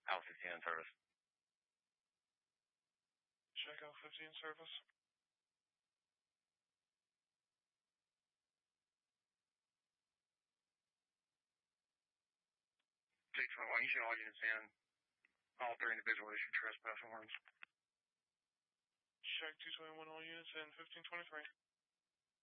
House 15 in service. Check out 15 service. Take 21, you should all units in. All 3 individual issued trespass warrants. Check 221, all units in 1523.